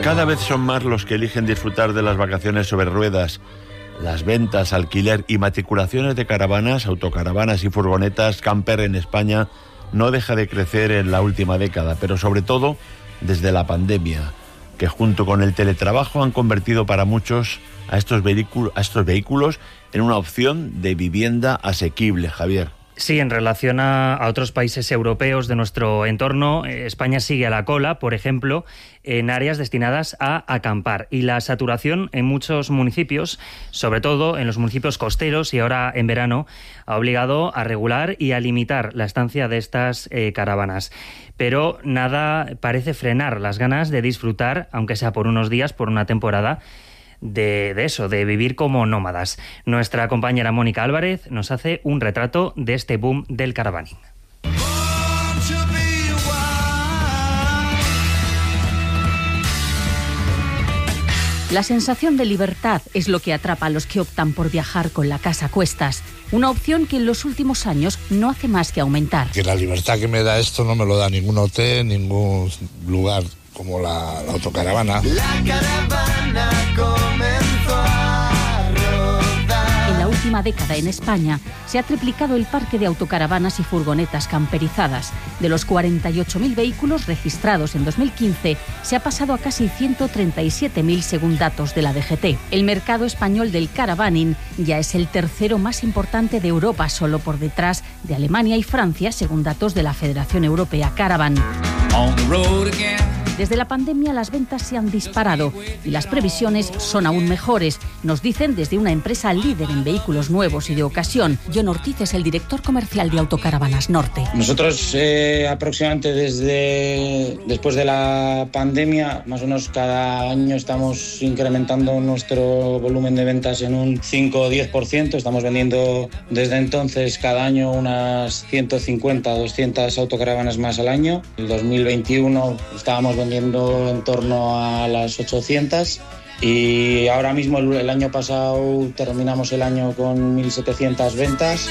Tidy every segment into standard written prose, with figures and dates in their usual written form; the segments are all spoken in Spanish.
Cada vez son más los que eligen disfrutar de las vacaciones sobre ruedas. Las ventas, alquiler y matriculaciones de caravanas, autocaravanas y furgonetas camper en España no deja de crecer en la última década, pero sobre todo desde la pandemia, que junto con el teletrabajo han convertido para muchos a estos vehículos en una opción de vivienda asequible, Javier. Sí, en relación a otros países europeos de nuestro entorno, España sigue a la cola, por ejemplo, en áreas destinadas a acampar. Y la saturación en muchos municipios, sobre todo en los municipios costeros y ahora en verano, ha obligado a regular y a limitar la estancia de estas caravanas. Pero nada parece frenar las ganas de disfrutar, aunque sea por unos días, por una temporada, de vivir como nómadas. Nuestra compañera Mónica Álvarez nos hace un retrato de este boom del caravaning. La sensación de libertad es lo que atrapa a los que optan por viajar con la casa a cuestas, una opción que en los últimos años no hace más que aumentar. Que la libertad que me da esto no me lo da ningún hotel, ningún lugar como la autocaravana. La caravana comenzó a rodar. En la última década en España se ha triplicado el parque de autocaravanas y furgonetas camperizadas. De los 48.000 vehículos registrados en 2015, se ha pasado a casi 137.000 según datos de la DGT. El mercado español del caravaning ya es el tercero más importante de Europa, solo por detrás de Alemania y Francia, según datos de la Federación Europea Caravan. Desde la pandemia las ventas se han disparado y las previsiones son aún mejores, nos dicen desde una empresa líder en vehículos nuevos y de ocasión. John Ortiz es el director comercial de Autocaravanas Norte. Nosotros aproximadamente después de la pandemia, más o menos cada año estamos incrementando nuestro volumen de ventas en un 5 o 10%. Estamos vendiendo desde entonces cada año unas 150 o 200 autocaravanas más al año. En 2021 estábamos vendiendo en torno a las 800 y ahora mismo el año pasado terminamos el año con 1.700 ventas.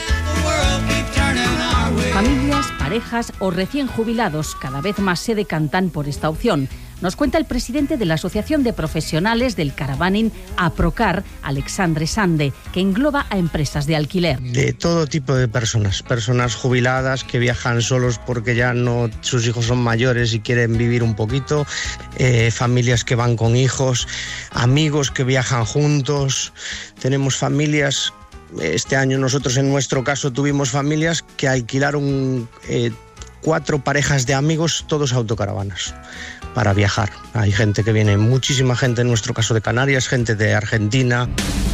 Familias, parejas o recién jubilados cada vez más se decantan por esta opción. Nos cuenta el presidente de la Asociación de Profesionales del Caravaning, APROCAR, Alexandre Sande, que engloba a empresas de alquiler. De todo tipo de personas jubiladas que viajan solos porque ya no, sus hijos son mayores y quieren vivir un poquito, familias que van con hijos, amigos que viajan juntos, tenemos familias. Este año nosotros en nuestro caso tuvimos familias que alquilaron 4 parejas de amigos, todos autocaravanas, para viajar. Hay gente que viene, muchísima gente en nuestro caso de Canarias, gente de Argentina.